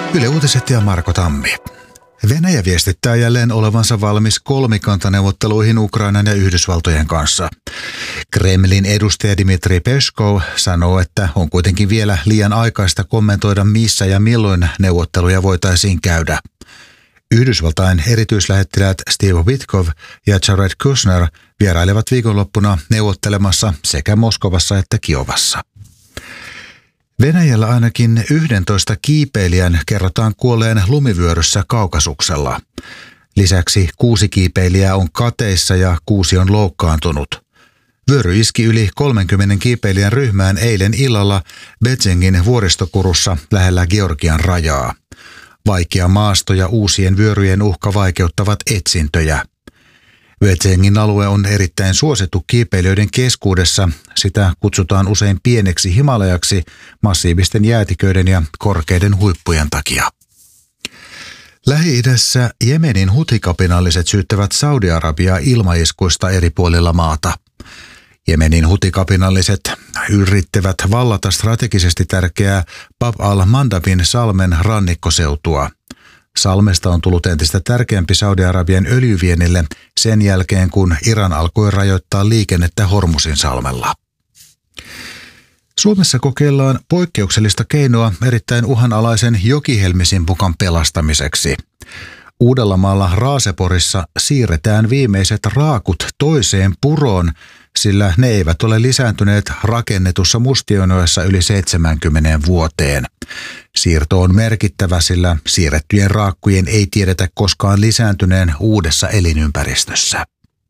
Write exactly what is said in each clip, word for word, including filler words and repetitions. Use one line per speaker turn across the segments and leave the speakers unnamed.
Yle Uutiset ja Marko Tammi. Venäjä viestittää jälleen olevansa valmis kolmikantaneuvotteluihin Ukrainan ja Yhdysvaltojen kanssa. Kremlin edustaja Dmitri Peskov sanoo, että on kuitenkin vielä liian aikaista kommentoida missä ja milloin neuvotteluja voitaisiin käydä. Yhdysvaltain erityislähettiläät Steve Witkoff ja Jared Kushner vierailevat viikonloppuna neuvottelemassa sekä Moskovassa että Kiovassa. Venäjällä ainakin yhdentoista kiipeilijän kerrotaan kuolleen lumivyöryssä Kaukasuksella. Lisäksi kuusi kiipeilijää on kateissa ja kuusi on loukkaantunut. Vyöry iski yli kolmenkymmenen kiipeilijän ryhmään eilen illalla Bedzengin vuoristokurussa lähellä Georgian rajaa. Vaikea maasto ja uusien vyöryjen uhka vaikeuttavat etsintöjä. Bedzengin alue on erittäin suosittu kiipeilijöiden keskuudessa. Sitä kutsutaan usein pieneksi Himalajaksi massiivisten jäätiköiden ja korkeiden huippujen takia. Lähi-idässä Jemenin hutikapinalliset syyttävät Saudi-Arabiaa ilmaiskuista eri puolilla maata. Jemenin hutikapinalliset yrittävät vallata strategisesti tärkeää Bab al-Mandabin salmen rannikkoseutua. Salmesta on tullut entistä tärkeämpi Saudi-Arabian öljyviennille sen jälkeen, kun Iran alkoi rajoittaa liikennettä Hormusin salmella. Suomessa kokeillaan poikkeuksellista keinoa erittäin uhanalaisen jokihelmisimpukan pelastamiseksi. Uudellamaalla Raaseporissa siirretään viimeiset raakut toiseen puroon, sillä ne eivät ole lisääntyneet rakennetussa Mustionjoessa yli seitsemäänkymmeneen vuoteen. Siirto on merkittävä, sillä siirrettyjen raakkujen ei tiedetä koskaan lisääntyneen uudessa elinympäristössä.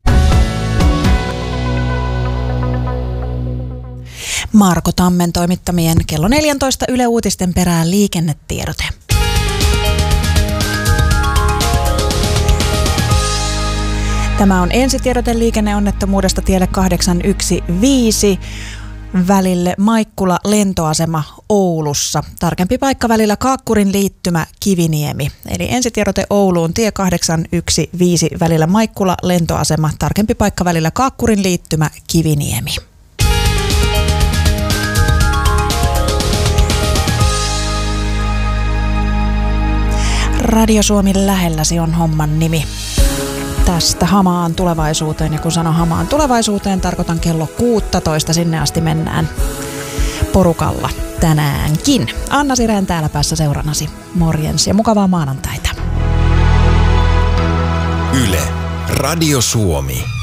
Marko Tammen toimittamien kello neljätoista Yle Uutisten perään liikennetiedote. Tämä on ensitiedote liikenneonnettomuudesta tielle kahdeksan yksi viisi välille Maikkula lentoasema Oulussa. Tarkempi paikka välillä Kaakkurin liittymä Kiviniemi. Eli ensitiedote Ouluun tie kahdeksan yksi viisi välillä Maikkula lentoasema. Tarkempi paikka välillä Kaakkurin liittymä Kiviniemi. Radio Suomi lähelläsi on homman nimi. Tästä hamaan tulevaisuuteen, ja kun sanon hamaan tulevaisuuteen, tarkoitan kello kuusitoista, sinne asti mennään porukalla tänäänkin. Anna Sireen täällä päässä seurannasi. Morjens ja mukavaa maanantaita.
Yle, Radio Suomi.